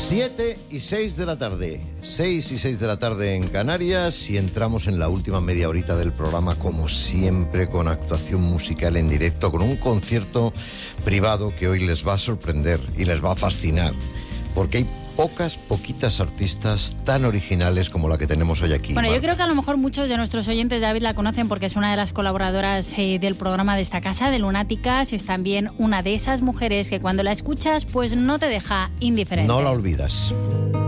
7:06 de la tarde, 6:06 de la tarde en Canarias, y entramos en la última media horita del programa, como siempre, con actuación musical en directo, con un concierto privado que hoy les va a sorprender y les va a fascinar, porque hay poquitas artistas tan originales como la que tenemos hoy aquí. Bueno, yo creo que a lo mejor muchos de nuestros oyentes, David, la conocen porque es una de las colaboradoras del programa de esta casa, de Lunáticas. Es también una de esas mujeres que cuando la escuchas, pues no te deja indiferente. No la olvidas.